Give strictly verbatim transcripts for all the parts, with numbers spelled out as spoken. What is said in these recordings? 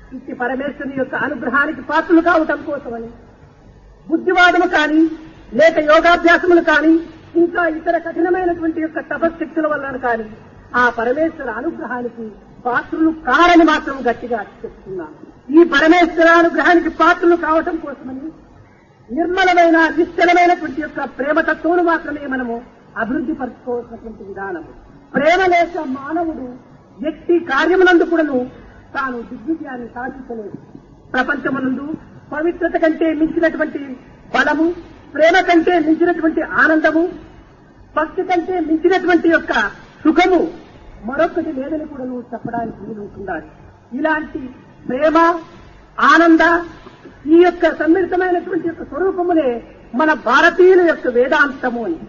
ఇట్టి పరమేశ్వరుని యొక్క అనుగ్రహానికి పాత్రలు కావటం కోసమని బుద్ధివాదము కానీ లేక యోగాభ్యాసములు కానీ ఇంకా ఇతర కఠినమైనటువంటి యొక్క తపశక్తుల వలన కానీ ఆ పరమేశ్వర అనుగ్రహానికి పాత్రలు కారని మాత్రం గట్టిగా చెప్తున్నాను. ఈ పరమేశ్వర అనుగ్రహానికి పాత్రలు కావటం కోసమని నిర్మలమైన నిశ్చలమైనటువంటి యొక్క ప్రేమతత్వం మాత్రమే మనము అభివృద్ధి పరచుకోవాల్సినటువంటి విధానము. ప్రేమ లేక మానవుడు వ్యక్తి కార్యమునందు కూడాను తాను దిగ్విజయాన్ని సాధించలేదు. ప్రపంచమునందు పవిత్రత కంటే మించినటువంటి బలము, ప్రేమ కంటే మించినటువంటి ఆనందము, భక్తి కంటే మించినటువంటి యొక్క సుఖము మరొకటి లేదని కూడా నువ్వు చెప్పడానికి వీలుంటున్నాడు. ఇలాంటి ప్రేమ, ఆనంద ఈ యొక్క సమ్మిళితమైనటువంటి యొక్క స్వరూపములే మన భారతీయుల యొక్క వేదాంతము అని.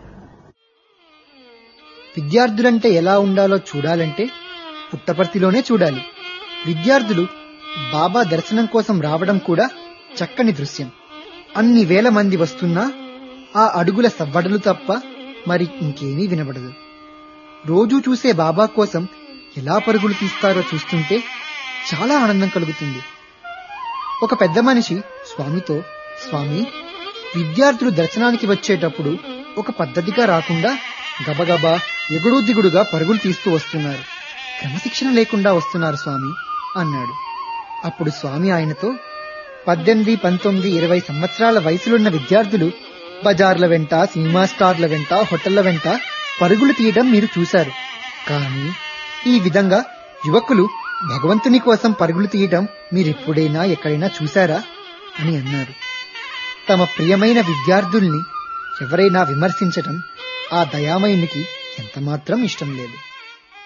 విద్యార్థులంటే ఎలా ఉండాలో చూడాలంటే పుట్టపర్తిలోనే చూడాలి. విద్యార్థులు బాబా దర్శనం కోసం రావడం కూడా చక్కని దృశ్యం. అన్ని వేల మంది వస్తున్నా ఆ అడుగుల సవ్వడలు తప్ప మరి ఇంకేమీ వినబడదు. రోజూ చూసే బాబా కోసం ఎలా పరుగులు తీస్తారో చూస్తుంటే చాలా ఆనందం కలుగుతుంది. ఒక పెద్ద మనిషి స్వామితో, స్వామి, విద్యార్థులు దర్శనానికి వచ్చేటప్పుడు ఒక పద్ధతిగా రాకుండా గబగబా ఎగుడు దిగుడుగా పరుగులు తీస్తూ వస్తున్నారు, క్రమశిక్షణ లేకుండా వస్తున్నారు స్వామి అన్నాడు. అప్పుడు స్వామి ఆయనతో, పద్దెనిమిది పంతొమ్మిది ఇరవై సంవత్సరాల వయసులున్న విద్యార్థులు బజార్ల వెంట, సినిమా స్టార్ల వెంట, హోటళ్ల వెంట పరుగులు తీయడం మీరు చూశారు. కానీ ఈ విధంగా యువకులు భగవంతుని కోసం పరుగులు తీయడం మీరెప్పుడైనా ఎక్కడైనా చూశారా అని అన్నారు. తమ ప్రియమైన విద్యార్థుల్ని ఎవరైనా విమర్శించటం ఆ దయామయునికి ఎంతమాత్రం ఇష్టం లేదు.